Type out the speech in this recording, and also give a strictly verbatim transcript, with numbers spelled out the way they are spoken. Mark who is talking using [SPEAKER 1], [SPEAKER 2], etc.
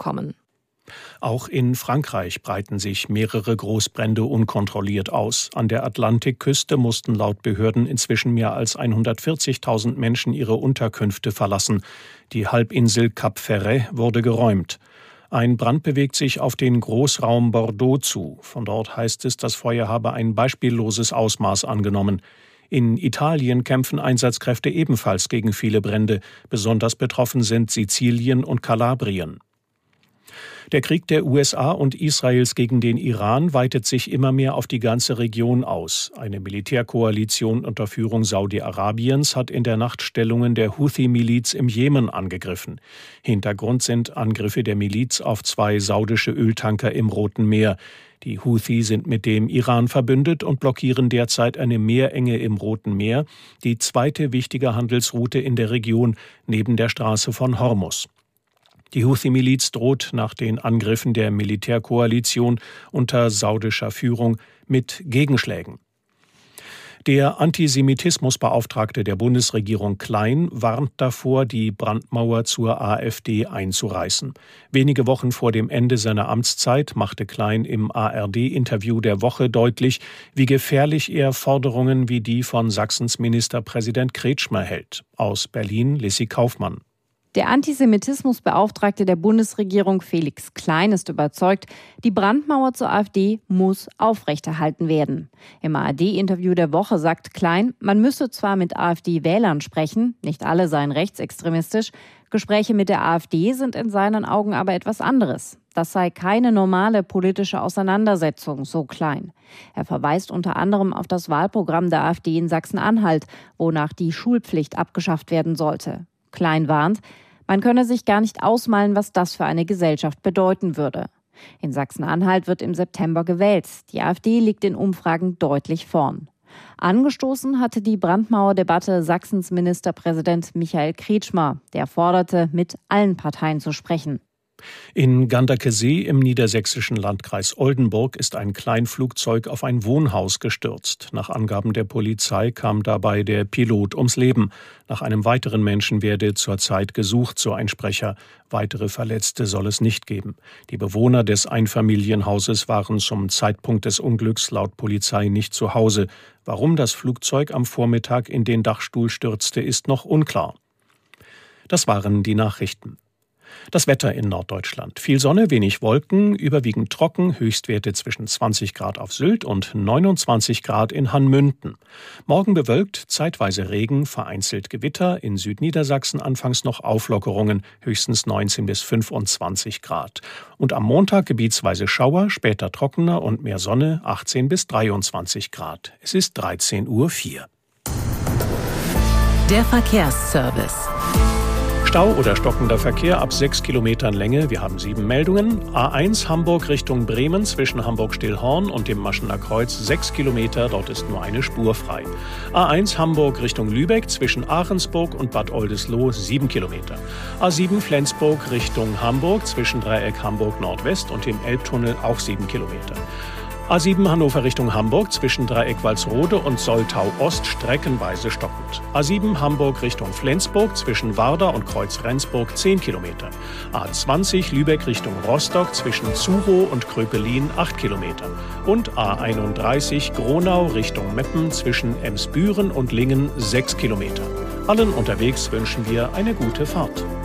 [SPEAKER 1] kommen.
[SPEAKER 2] Auch in Frankreich breiten sich mehrere Großbrände unkontrolliert aus. An der Atlantikküste mussten laut Behörden inzwischen mehr als hundertvierzigtausend Menschen ihre Unterkünfte verlassen. Die Halbinsel Cap Ferret wurde geräumt. Ein Brand bewegt sich auf den Großraum Bordeaux zu. Von dort heißt es, das Feuer habe ein beispielloses Ausmaß angenommen. In Italien kämpfen Einsatzkräfte ebenfalls gegen viele Brände. Besonders betroffen sind Sizilien und Kalabrien. Der Krieg der U S A und Israels gegen den Iran weitet sich immer mehr auf die ganze Region aus. Eine Militärkoalition unter Führung Saudi-Arabiens hat in der Nacht Stellungen der Houthi-Miliz im Jemen angegriffen. Hintergrund sind Angriffe der Miliz auf zwei saudische Öltanker im Roten Meer. Die Houthi sind mit dem Iran verbündet und blockieren derzeit eine Meerenge im Roten Meer, die zweite wichtige Handelsroute in der Region neben der Straße von Hormuz. Die Houthi-Miliz droht nach den Angriffen der Militärkoalition unter saudischer Führung mit Gegenschlägen. Der Antisemitismusbeauftragte der Bundesregierung Klein warnt davor, die Brandmauer zur AfD einzureißen. Wenige Wochen vor dem Ende seiner Amtszeit machte Klein im A R D-Interview der Woche deutlich, wie gefährlich er Forderungen wie die von Sachsens Ministerpräsident Kretschmer hält. Aus Berlin Lissy Kaufmann.
[SPEAKER 1] Der Antisemitismusbeauftragte der Bundesregierung Felix Klein ist überzeugt, die Brandmauer zur AfD muss aufrechterhalten werden. Im A R D-Interview der Woche sagt Klein, man müsse zwar mit AfD-Wählern sprechen, nicht alle seien rechtsextremistisch, Gespräche mit der AfD sind in seinen Augen aber etwas anderes. Das sei keine normale politische Auseinandersetzung, so Klein. Er verweist unter anderem auf das Wahlprogramm der AfD in Sachsen-Anhalt, wonach die Schulpflicht abgeschafft werden sollte. Klein warnt, man könne sich gar nicht ausmalen, was das für eine Gesellschaft bedeuten würde. In Sachsen-Anhalt wird im September gewählt. Die AfD liegt in Umfragen deutlich vorn. Angestoßen hatte die Brandmauerdebatte Sachsens Ministerpräsident Michael Kretschmer. Der forderte, mit allen Parteien zu sprechen.
[SPEAKER 2] In Ganderkesee im niedersächsischen Landkreis Oldenburg ist ein Kleinflugzeug auf ein Wohnhaus gestürzt. Nach Angaben der Polizei kam dabei der Pilot ums Leben. Nach einem weiteren Menschen werde zurzeit gesucht, so ein Sprecher. Weitere Verletzte soll es nicht geben. Die Bewohner des Einfamilienhauses waren zum Zeitpunkt des Unglücks laut Polizei nicht zu Hause. Warum das Flugzeug am Vormittag in den Dachstuhl stürzte, ist noch unklar. Das waren die Nachrichten. Das Wetter in Norddeutschland. Viel Sonne, wenig Wolken, überwiegend trocken, Höchstwerte zwischen zwanzig Grad auf Sylt und neunundzwanzig Grad in Hanmünden. Morgen bewölkt, zeitweise Regen, vereinzelt Gewitter, in Südniedersachsen anfangs noch Auflockerungen, höchstens neunzehn bis fünfundzwanzig Grad. Und am Montag gebietsweise Schauer, später trockener und mehr Sonne, achtzehn bis dreiundzwanzig Grad. Es ist dreizehn Uhr vier.
[SPEAKER 3] Der Verkehrsservice.
[SPEAKER 2] Stau oder stockender Verkehr ab sechs Kilometern Länge. Wir haben sieben Meldungen. A eins Hamburg Richtung Bremen zwischen Hamburg-Stillhorn und dem Maschener Kreuz sechs Kilometer. Dort ist nur eine Spur frei. A eins Hamburg Richtung Lübeck zwischen Ahrensburg und Bad Oldesloe sieben Kilometer. A sieben Flensburg Richtung Hamburg zwischen Dreieck Hamburg Nordwest und dem Elbtunnel auch sieben Kilometer. A sieben Hannover Richtung Hamburg zwischen Dreieck Walsrode und Soltau Ost streckenweise stockend. A sieben Hamburg Richtung Flensburg zwischen Warder und Kreuz Rendsburg zehn Kilometer. A zwanzig Lübeck Richtung Rostock zwischen Zurow und Kröpelin acht Kilometer. Und A einunddreißig Gronau Richtung Meppen zwischen Emsbüren und Lingen sechs Kilometer. Allen unterwegs wünschen wir eine gute Fahrt.